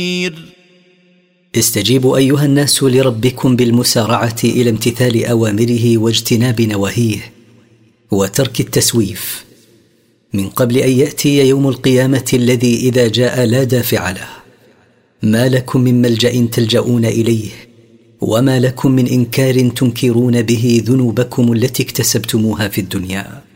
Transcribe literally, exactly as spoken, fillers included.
استجيبوا أيها الناس لربكم بالمسارعة إلى امتثال أوامره واجتناب نواهيه وترك التسويف، من قبل أن يأتي يوم القيامة الذي إذا جاء لا دافع له، ما لكم من ملجأ تلجؤون إليه، وما لكم من إنكار تنكرون به ذنوبكم التي اكتسبتموها في الدنيا.